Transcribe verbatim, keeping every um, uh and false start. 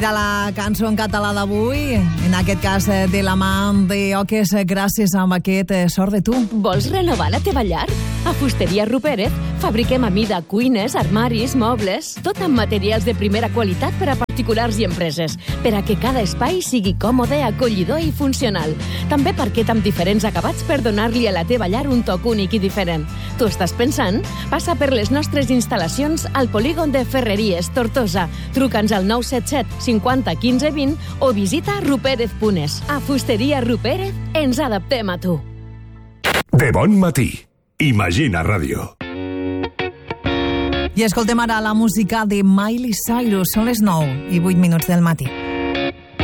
De la cançó en català d'avui, en aquest cas de la mà de Oques, gràcies amb aquest Sort de tu. Vols renovar la teva llar? A Fusteria Rupérez fabriquem a mida cuines, armaris, mobles, tot amb materials de primera qualitat per a particulars i empreses, per a que cada espai sigui còmode, acollidor i funcional. També parquet amb diferents acabats per donar-li a la teva llar un toc únic i diferent. Tu estàs pensant? Passa per les nostres instal·lacions al polígon de Ferreries, Tortosa. Truca'ns al nou set set cinquanta quinze vint o visita rupérez punt es. A Fusteria Rupérez ens adaptem a tu. De bon matí. Imagina Ràdio. I escoltem ara la música de Miley Cyrus. Són les nou i vuit minuts del matí.